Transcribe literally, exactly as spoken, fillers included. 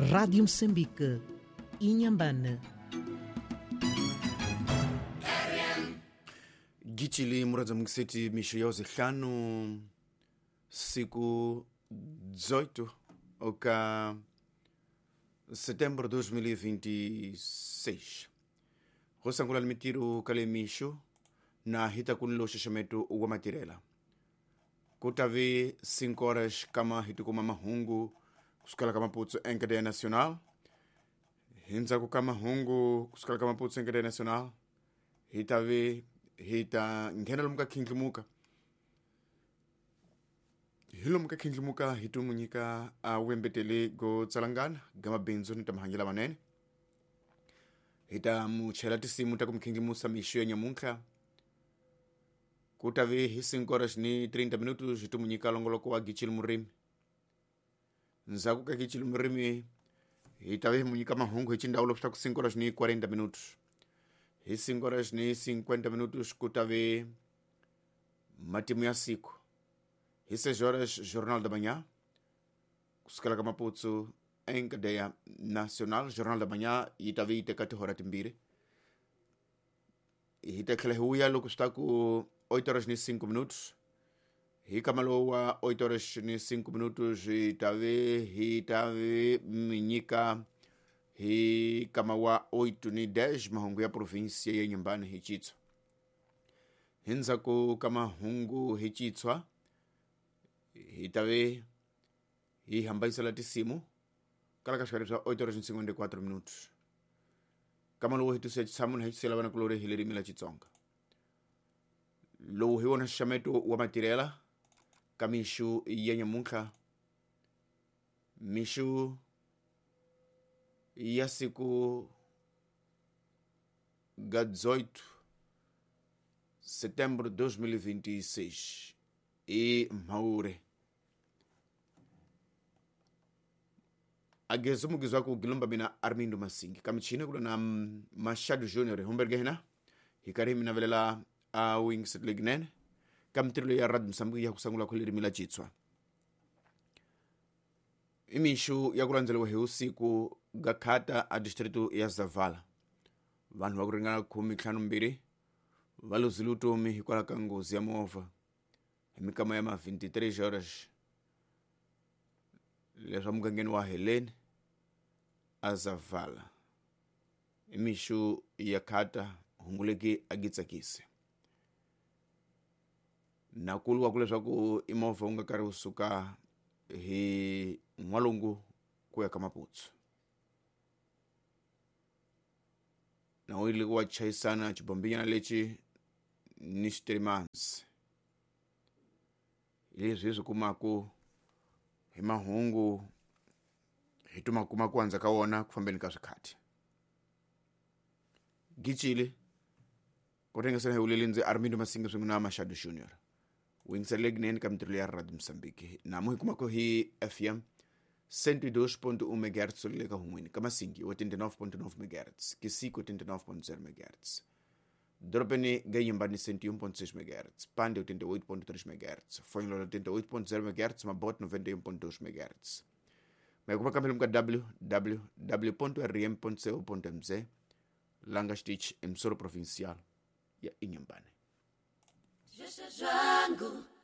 Rádio Moçambique, Inhambane. Gichili muraza mkiseti misho yao zihlanu siku dezoito oka setembro dois mil e vinte e seis. Hosangula limitiru kale misho na hita kunilo shashametu uwa matirela. Kutave cinco horas kama hitukuma mahungu kusukala kama putsu Enkadea Nacional. Hinza kukama hungu kusukala kama putsu Enkadea Nacional. Hitave hita ngena lumuka kinglimuka. Hilo muka kinglimuka hitu munyika a wembetele go tsalangana gama benzo nita mahangila manene. Hita muchelati simu taku mkinglimusa mishu ya nyamunka. Kutave hisinko horas ni trinta minutos hitu munyika longoloko wa gichil murimi. Nzakuka gichil murimi hitave munyika mahungu hichinda ulopsta kusinko horas ni quarenta minutos. Hisinko horas ni cinquenta minutos kutave matimu ya siku. Hisse horas Jornal da Manhã. Kuskala kama putsu Enkadea Nacional. Jornal da Manhã itave itekati horati mbiri. Hitekele huya lukustaku oito horas ni cinco minutos. Hikamaloa oito horas ni cinco minutos. Hitave hitave minyika hi kama wa oito ni dez mahungu ya provinsia ya Inhambane hichitswa. Hinzaku kama hungu hichitswa hitave hi hambaisa latisimu kala kashkarisa oito horas ni cinquenta e quatro minutos. Kama luo hitu se chisamu na hitu selabana kulore hileri mila chitsonga. Luo hiwona shametu wa matirela kamishu ya nyamunka mishu ya siku dezoito setembro dois mil e vinte e seis e maure agezo mugizwa ku gilomba mina Armindo Masingi kamichine kula na Machado Junior humbergehna hikari mina velela a wings lignen kamtirlo ya Rádio Moçambique ya kusangula kuliri mila chitswa. Imishu ya kulanzelewa heusiku gakata a distrito ya Zavala. Vanhu wakuringana kumi klanu mbiri valuziluto mihikola kangozi ya mova hemikama ya ma vinte e três horas leswa mugangeni wa Helene a Zavala. Imishu ya kata hunguleki agitsakise nakulu wakuleswa ku imova ungakari usuka hi mwalungu kuya kama putsu na wili kuwa chaisana chibombinya na lechi nishterimansi ili zizu kumaku hima hungu hituma kumaku anza kaona kufambeni kasakati gichili kutenga sana ulilinze Armindo Masingi sungu na Machado Junior wingsa legnen kamtrilia Rádio Moçambique na muhi kumako hi F M cento e dois ponto um megahertz lega humwini kama singi oitenta e nove ponto nove megahertz kisiko oitenta e nove ponto zero megahertz dropeni Inhambane cento e um ponto seis megahertz pande oitenta e oito ponto três megahertz fonlo oitenta e oito ponto zero megahertz mabot noventa e um ponto dois megahertz mekupa kampelo mga w w w ponto r m ponto co ponto m z langa stitch emsoro provincial ya Inhambane. Just a jungle.